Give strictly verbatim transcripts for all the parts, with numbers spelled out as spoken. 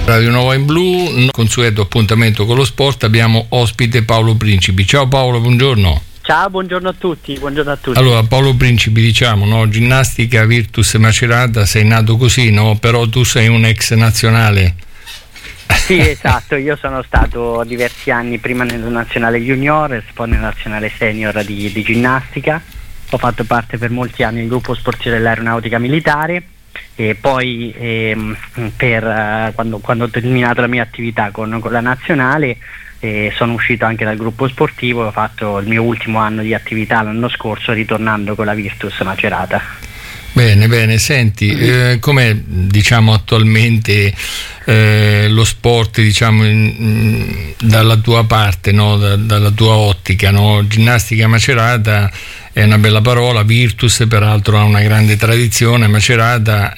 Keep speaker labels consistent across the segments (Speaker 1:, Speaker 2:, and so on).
Speaker 1: Radio Nova in Blu, consueto appuntamento con lo sport, abbiamo ospite Paolo Principi. Ciao Paolo, buongiorno.
Speaker 2: Ciao, buongiorno a tutti, buongiorno a tutti.
Speaker 1: Allora, Paolo Principi, diciamo, no, ginnastica Virtus Macerata, sei nato così, no? Però tu sei un ex nazionale.
Speaker 2: Sì, esatto, io sono stato diversi anni prima nella nazionale juniores, poi nella nazionale senior di, di ginnastica. Ho fatto parte per molti anni del gruppo sportivo dell'aeronautica militare e poi ehm, per, uh, quando, quando ho terminato la mia attività con, con la nazionale eh, sono uscito anche dal gruppo sportivo e ho fatto il mio ultimo anno di attività l'anno scorso ritornando con la Virtus Macerata.
Speaker 1: Bene, bene, senti, eh, com'è diciamo attualmente eh, lo sport diciamo in, in, dalla tua parte, no? da, dalla tua ottica, no? Ginnastica Macerata è una bella parola, Virtus peraltro ha una grande tradizione, Macerata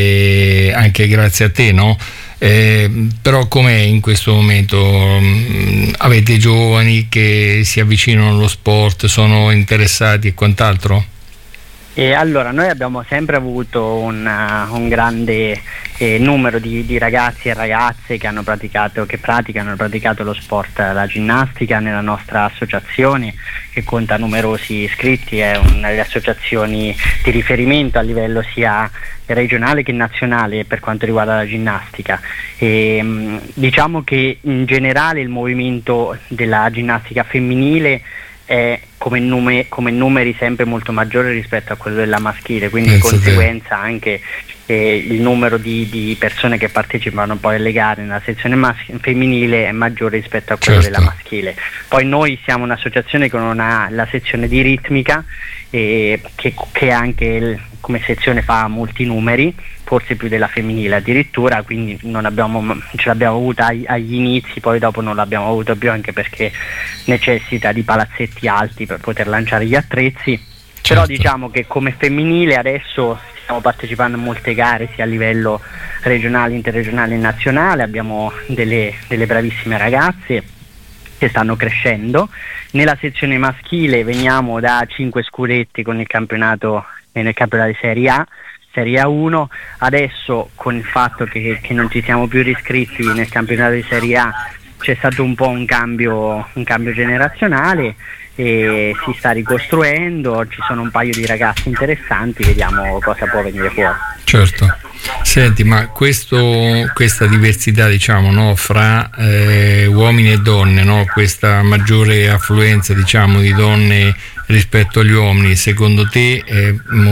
Speaker 1: e anche grazie a te, no? Eh, però com'è in questo momento? Mh, avete giovani che si avvicinano allo sport, sono interessati e quant'altro?
Speaker 2: E allora noi abbiamo sempre avuto un, uh, un grande eh, numero di, di ragazzi e ragazze che hanno praticato, che praticano, hanno praticato lo sport, la ginnastica nella nostra associazione che conta numerosi iscritti, è una delle associazioni di riferimento a livello sia regionale che nazionale per quanto riguarda la ginnastica. E, mh, diciamo che in generale il movimento della ginnastica femminile è come, nume, come numeri sempre molto maggiore rispetto a quello della maschile, quindi di conseguenza anche eh, il numero di, di persone che partecipano poi alle gare nella sezione mas- femminile è maggiore rispetto a quello certo. della maschile. Poi noi siamo un'associazione che non ha la sezione di ritmica eh, che, che anche il, come sezione fa molti numeri, forse più della femminile addirittura, quindi non abbiamo, ce l'abbiamo avuta agli, agli inizi, poi dopo non l'abbiamo avuto più anche perché necessita di palazzetti alti per poter lanciare gli attrezzi. Certo. Però diciamo che come femminile adesso stiamo partecipando a molte gare sia a livello regionale, interregionale e nazionale, abbiamo delle, delle bravissime ragazze che stanno crescendo. Nella sezione maschile veniamo da cinque scudetti con il campionato nel campionato di Serie A, Serie A uno, adesso con il fatto che, che non ci siamo più riscritti nel campionato di Serie A c'è stato un po' un cambio, un cambio generazionale e si sta ricostruendo, ci sono un paio di ragazzi interessanti, vediamo cosa può venire fuori.
Speaker 1: Certo. Senti, ma questo, questa diversità diciamo no, fra eh, uomini e donne, no, questa maggiore affluenza diciamo di donne rispetto agli uomini, secondo te è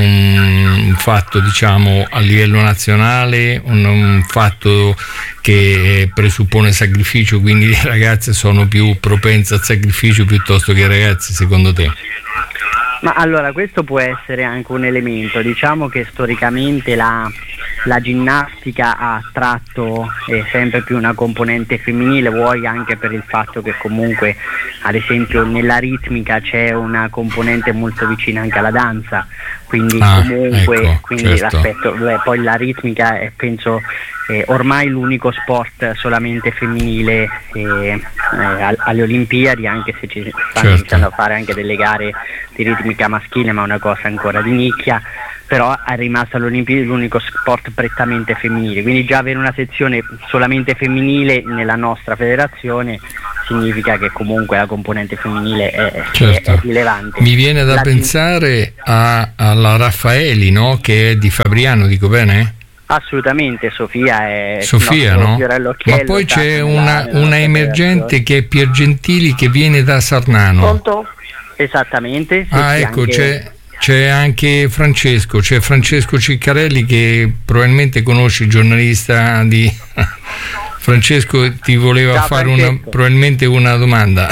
Speaker 1: un fatto diciamo a livello nazionale, un, un fatto che presuppone sacrificio, quindi le ragazze sono più propense al sacrificio piuttosto che i ragazzi, secondo te?
Speaker 2: Ma allora questo può essere anche un elemento, diciamo che storicamente la, la ginnastica ha attratto eh, sempre più una componente femminile, vuoi anche per il fatto che comunque ad esempio nella ritmica c'è una componente molto vicina anche alla danza, quindi ah, comunque ecco, quindi certo. l'aspetto, beh, poi la ritmica è penso eh, ormai l'unico sport solamente femminile eh, eh, alle Olimpiadi, anche se ci stanno certo. iniziando a fare anche delle gare di ritmica maschile, ma è una cosa ancora di nicchia, però è rimasto alle Olimpiadi l'unico sport prettamente femminile, quindi già avere una sezione solamente femminile nella nostra federazione significa che comunque la componente femminile è, certo. è, è rilevante.
Speaker 1: Mi viene da
Speaker 2: la
Speaker 1: pensare a, alla Raffaeli, no? Che è di Fabriano, dico bene?
Speaker 2: Assolutamente, Sofia è
Speaker 1: Sofia, no? Ma poi c'è una, una emergente che è Piergentili che viene da Sarnano.
Speaker 2: Pronto? Esattamente. Sì,
Speaker 1: ah
Speaker 2: sì,
Speaker 1: ecco,
Speaker 2: anche...
Speaker 1: c'è, c'è anche Francesco, c'è Francesco Ciccarelli che probabilmente conosci, il giornalista di... Francesco ti voleva
Speaker 2: Ciao,
Speaker 1: fare
Speaker 2: Francesco.
Speaker 1: una, probabilmente una domanda.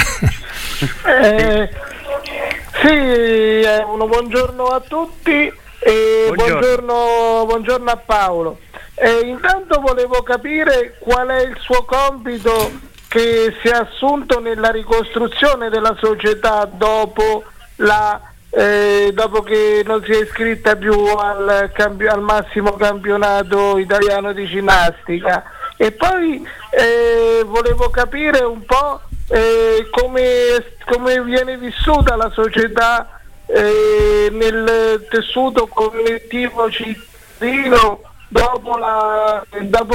Speaker 3: eh, sì, eh, un buongiorno a tutti e
Speaker 2: buongiorno,
Speaker 3: buongiorno, buongiorno a Paolo. Eh, intanto volevo capire qual è il suo compito che si è assunto nella ricostruzione della società dopo la eh, dopo che non si è iscritta più al, campi- al massimo campionato italiano di ginnastica. E poi eh, volevo capire un po' eh, come, come viene vissuta la società eh, nel tessuto collettivo cittadino dopo, la, dopo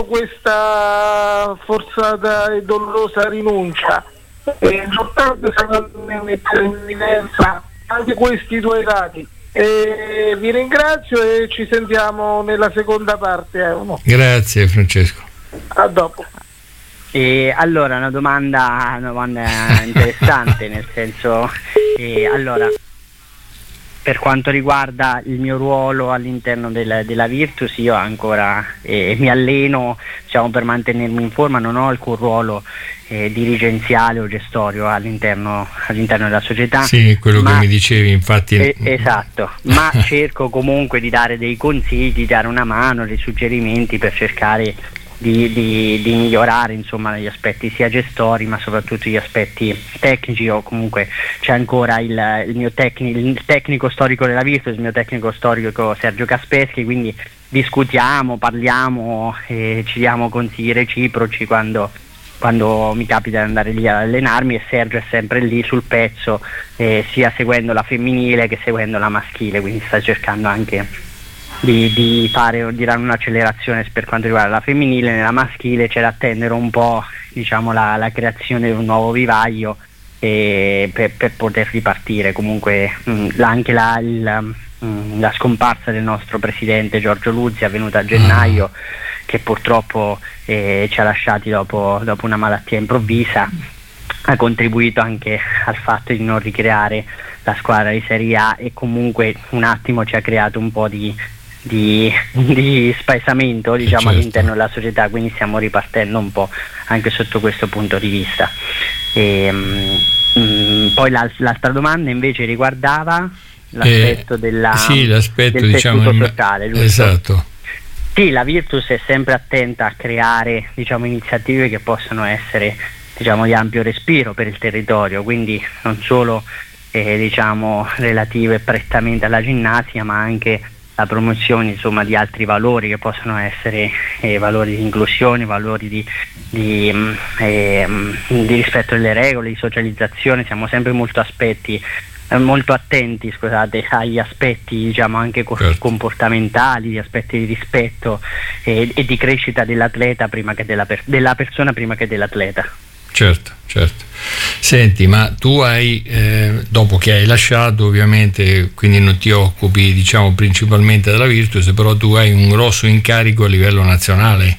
Speaker 3: questa forzata e dolorosa rinuncia. È importante mettere in evidenza anche questi due dati. E vi ringrazio e ci sentiamo nella seconda parte. Eh, no?
Speaker 1: Grazie Francesco.
Speaker 3: A dopo.
Speaker 2: E allora una domanda, una domanda interessante, nel senso, eh, allora, per quanto riguarda il mio ruolo all'interno del, della Virtus, io ancora eh, mi alleno, diciamo, per mantenermi in forma, non ho alcun ruolo eh, dirigenziale o gestorio all'interno, all'interno della società.
Speaker 1: Sì, quello
Speaker 2: ma,
Speaker 1: che mi dicevi, infatti.
Speaker 2: Eh, esatto, ma cerco comunque di dare dei consigli, di dare una mano, dei suggerimenti per cercare Di, di, di migliorare, insomma, gli aspetti sia gestori ma soprattutto gli aspetti tecnici. O comunque c'è ancora il, il mio tecnico, il tecnico storico della Virtus, il mio tecnico storico Sergio Caspeschi, quindi discutiamo, parliamo e ci diamo consigli reciproci quando, quando mi capita di andare lì ad allenarmi, e Sergio è sempre lì sul pezzo, eh, sia seguendo la femminile che seguendo la maschile, quindi sta cercando anche Di, di fare di dare un'accelerazione per quanto riguarda la femminile. Nella maschile c'è da attendere un po', diciamo, la, la creazione di un nuovo vivaio e per, per poter ripartire. Comunque mh, anche la, il, mh, la scomparsa del nostro presidente Giorgio Luzzi, avvenuta a gennaio, che purtroppo eh, ci ha lasciati dopo, dopo una malattia improvvisa, ha contribuito anche al fatto di non ricreare la squadra di Serie A, e comunque un attimo ci ha creato un po' di Di, di spaesamento, diciamo, certo, all'interno della società, quindi stiamo ripartendo un po' anche sotto questo punto di vista. E, mh, poi la, l'altra domanda invece riguardava l'aspetto eh, della
Speaker 1: sì, l'aspetto,
Speaker 2: del
Speaker 1: diciamo,
Speaker 2: tessuto sociale, giusto?
Speaker 1: Esatto.
Speaker 2: Sì, la Virtus è sempre attenta a creare, diciamo, iniziative che possano essere, diciamo, di ampio respiro per il territorio, quindi non solo eh, diciamo relative prettamente alla ginnastica, ma anche la promozione, insomma, di altri valori che possono essere eh, valori di inclusione, valori di, di, eh, di rispetto delle regole, di socializzazione. Siamo sempre molto aspetti eh, molto attenti, scusate, agli aspetti, diciamo, anche co-
Speaker 1: certo,
Speaker 2: comportamentali, gli aspetti di rispetto eh, e di crescita dell'atleta prima che della, per- della persona prima che dell'atleta.
Speaker 1: Certo, certo. Senti, ma tu hai, eh, dopo che hai lasciato, ovviamente, quindi non ti occupi, diciamo, principalmente della Virtus, però tu hai un grosso incarico a livello nazionale.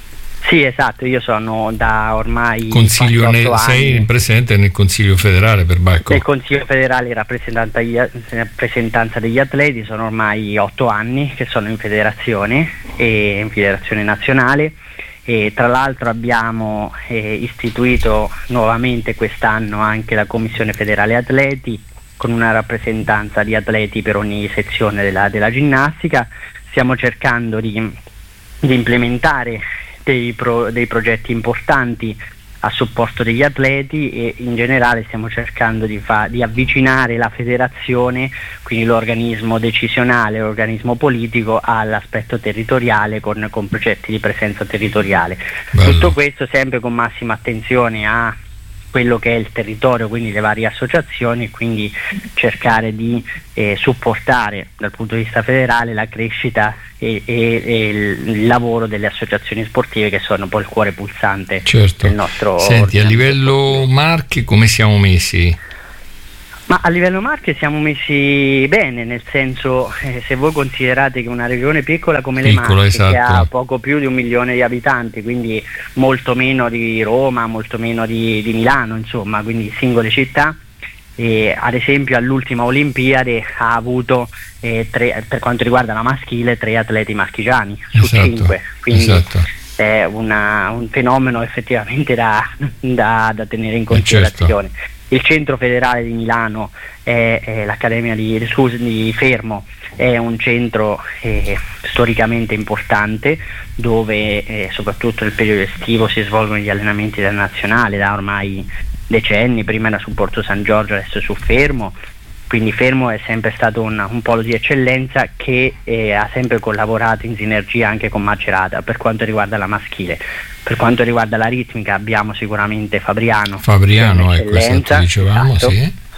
Speaker 2: Sì, esatto, io sono da ormai
Speaker 1: Consiglio ne, sei presente nel Consiglio federale per Bacco.
Speaker 2: Nel Consiglio federale rappresentanza, rappresentanza degli atleti, sono ormai otto anni che sono in federazione e in federazione nazionale. E tra l'altro abbiamo eh, istituito nuovamente quest'anno anche la Commissione Federale Atleti, con una rappresentanza di atleti per ogni sezione della, della ginnastica. Stiamo cercando di, di implementare dei, pro, dei progetti importanti a supporto degli atleti, e in generale stiamo cercando di, fa, di avvicinare la federazione, quindi l'organismo decisionale, l'organismo politico, all'aspetto territoriale con, con progetti di presenza territoriale. Bello. Tutto questo sempre con massima attenzione a quello che è il territorio, quindi le varie associazioni, e quindi cercare di eh, supportare dal punto di vista federale la crescita e, e, e il lavoro delle associazioni sportive, che sono poi il cuore pulsante, certo, del nostro.
Speaker 1: Senti, a livello Marche come siamo messi?
Speaker 2: Ma a livello Marche siamo messi bene, nel senso, eh, se voi considerate che una regione piccola come le
Speaker 1: Piccola,
Speaker 2: Marche,
Speaker 1: esatto,
Speaker 2: che ha poco più di un milione di abitanti, quindi molto meno di Roma, molto meno di, di Milano, insomma, quindi singole città, e ad esempio all'ultima Olimpiade ha avuto eh, tre, per quanto riguarda la maschile, tre atleti marchigiani su
Speaker 1: esatto,
Speaker 2: cinque, quindi
Speaker 1: esatto,
Speaker 2: è una, un fenomeno effettivamente da, da, da tenere in considerazione. Certo. Il centro federale di Milano è, è l'Accademia di, scusi, di Fermo, è un centro eh, storicamente importante, dove eh, soprattutto nel periodo estivo si svolgono gli allenamenti della nazionale da ormai decenni. Prima era su Porto San Giorgio, adesso su Fermo, quindi Fermo è sempre stato un, un polo di eccellenza che eh, ha sempre collaborato in sinergia anche con Macerata per quanto riguarda la maschile. Per quanto riguarda la ritmica abbiamo sicuramente Fabriano.
Speaker 1: Fabriano, ecco, esatto, dicevamo,
Speaker 2: esatto.
Speaker 1: Sì.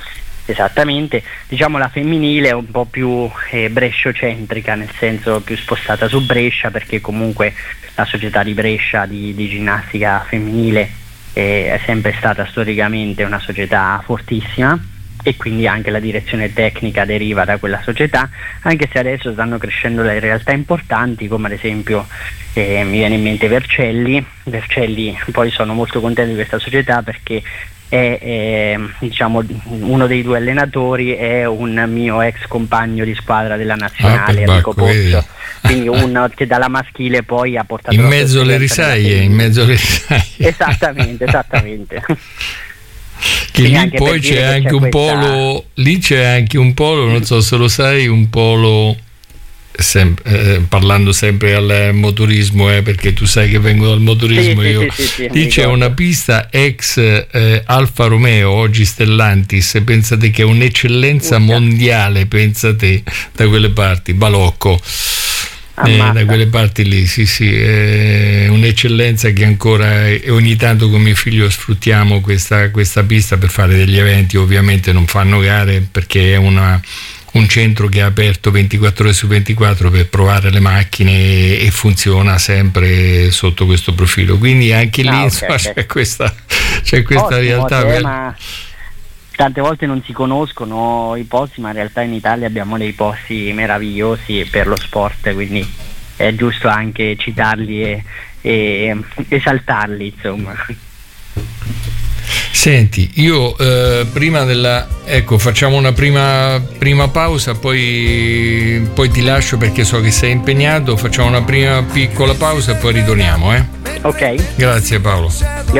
Speaker 2: Esattamente, diciamo la femminile è un po' più eh, bresciocentrica, nel senso più spostata su Brescia, perché comunque la società di Brescia di, di ginnastica femminile eh, è sempre stata storicamente una società fortissima, e quindi anche la direzione tecnica deriva da quella società, anche se adesso stanno crescendo le realtà importanti, come ad esempio eh, mi viene in mente Vercelli. Vercelli poi sono molto contento di questa società perché è, è diciamo uno dei due allenatori è un mio ex compagno di squadra della nazionale,
Speaker 1: ah,
Speaker 2: Enrico Pozzo, quindi uno che dalla maschile poi ha portato
Speaker 1: in mezzo alle risaie, in mezzo alle risaie.
Speaker 2: Esattamente, esattamente.
Speaker 1: Che lì poi c'è anche c'è un questa... polo, lì c'è anche un polo, non so se lo sai, un polo sem- eh, parlando sempre al motorismo, eh, perché tu sai che vengo dal motorismo,
Speaker 2: sì,
Speaker 1: io
Speaker 2: sì, sì, sì,
Speaker 1: lì c'è una pista ex eh, Alfa Romeo, oggi Stellantis, pensate che è un'eccellenza Urca. mondiale, pensate, da quelle parti, Balocco. Eh, da quelle parti lì, sì sì, è un'eccellenza che ancora, e ogni tanto con mio figlio sfruttiamo questa, questa pista per fare degli eventi. Ovviamente non fanno gare perché è una, un centro che è aperto ventiquattro ore su ventiquattro per provare le macchine, e, e funziona sempre sotto questo profilo, quindi anche lì ah, okay, insomma, okay. c'è questa, c'è questa Ottimo, realtà
Speaker 2: tema. Tante volte non si conoscono i posti, ma in realtà in Italia abbiamo dei posti meravigliosi per lo sport, quindi è giusto anche citarli e, e esaltarli, insomma.
Speaker 1: Senti, io eh, prima della ecco facciamo una prima, prima pausa, poi, poi ti lascio perché so che sei impegnato, facciamo una prima piccola pausa e poi ritorniamo, eh?
Speaker 2: Ok.
Speaker 1: Grazie Paolo.